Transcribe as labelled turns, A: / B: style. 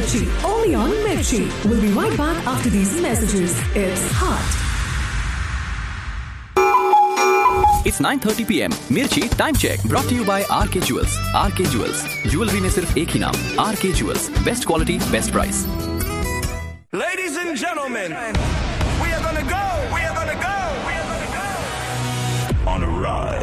A: Mirchi. Only on Mirchi. We'll be right back after these messages. It's hot.
B: It's 9:30 p.m. Mirchi time check brought to you by RK Jewels. RK Jewels. Jewelry में सिर्फ एक ही नाम. RK Jewels. Best quality, best price.
C: Ladies and gentlemen, we are gonna go. On a ride.